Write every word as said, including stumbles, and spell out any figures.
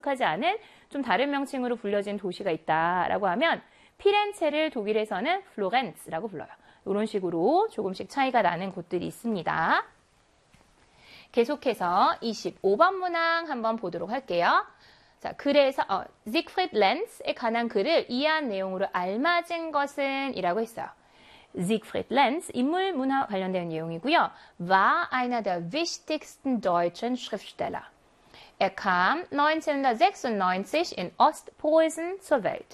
하지 않은 좀 다른 명칭으로 불려진 도시가 있다라고 하면 피렌체를 독일에서는 플로렌스라고 불러요. 이런 식으로 조금씩 차이가 나는 곳들이 있습니다. 계속해서 이십오 번 문항 한번 보도록 할게요. 자, 그래서 어, Siegfried Lenz에 관한 글을 이해한 내용으로 알맞은 것은 이라고 했어요. Siegfried Lenz, 인물 문화 관련된 내용이고요. war einer der wichtigsten deutschen Schriftsteller. Er kam neunzehnhundertsechsundneunzig in Ostpreußen zur Welt.